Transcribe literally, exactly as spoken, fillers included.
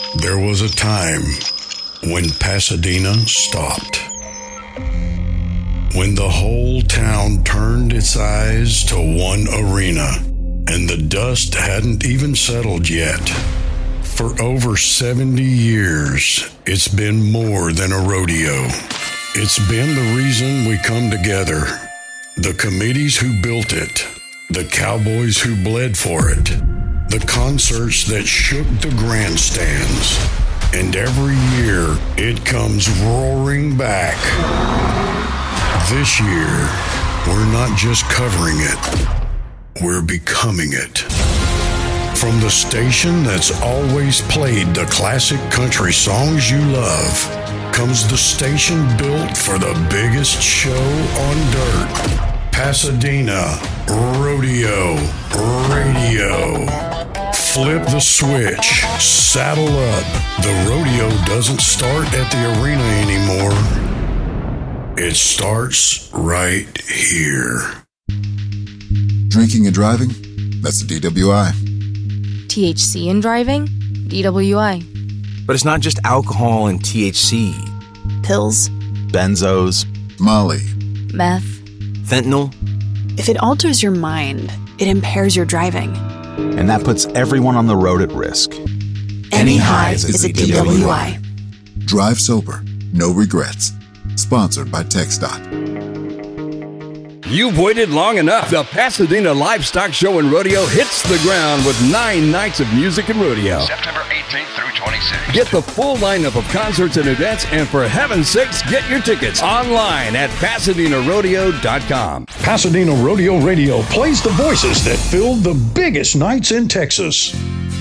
There was a time when Pasadena stopped. When the whole town turned its eyes to one arena, and the dust hadn't even settled yet. For over seventy years, it's been more than a rodeo. It's been the reason we come together. The committees who built it, the cowboys who bled for it, the concerts that shook the grandstands. And every year, it comes roaring back. This year, we're not just covering it, we're becoming it. From the station that's always played the classic country songs you love, comes the station built for the biggest show on dirt. Pasadena Rodeo Radio. Flip the switch, saddle up. The rodeo doesn't start at the arena anymore. It starts right here. Drinking and driving? That's a D W I. T H C in driving? D W I. But it's not just alcohol and T H C. Pills. Benzos. Molly. Meth. Fentanyl. If it alters your mind, it impairs your driving. And that puts everyone on the road at risk. Any highs is a D W I. Drive sober. No regrets. Sponsored by TxDOT. You've waited long enough. The Pasadena Livestock Show and Rodeo hits the ground with nine nights of music and rodeo. September eighteenth through twenty-sixth. Get the full lineup of concerts and events, and for heaven's sakes, get your tickets online at Pasadena Rodeo dot com. Pasadena Rodeo Radio plays the voices that filled the biggest nights in Texas.